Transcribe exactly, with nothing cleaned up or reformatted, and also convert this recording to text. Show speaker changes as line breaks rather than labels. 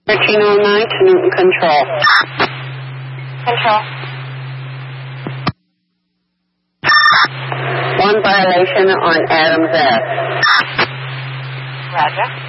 thirteen oh nine to Newton Control.
Control.
One violation on Adams Ave.
Roger.